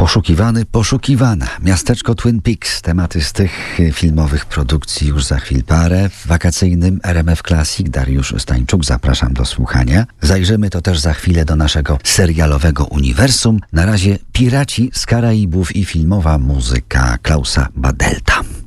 Poszukiwany, poszukiwana. Miasteczko Twin Peaks. Tematy z tych filmowych produkcji już za chwil parę. W wakacyjnym RMF Classic Dariusz Stańczuk. Zapraszam do słuchania. Zajrzymy to też za chwilę do naszego serialowego uniwersum. Na razie Piraci z Karaibów i filmowa muzyka Klausa Badelta.